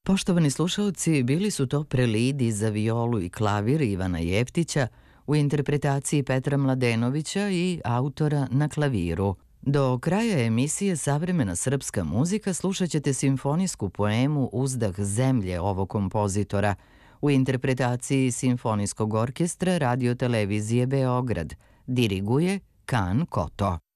Poštovani slušalci, bili su to prelidi za violu i klavir Ivana Jeftića u interpretaciji Petra Mladenovića i autora na klaviru. Do kraja emisije Savremena srpska muzika slušat ćete simfonijsku poemu Uzdah zemlje ovog kompozitora u interpretaciji Simfonijskog orkestra Radio televizije Beograd. Diriguje Kan Koto.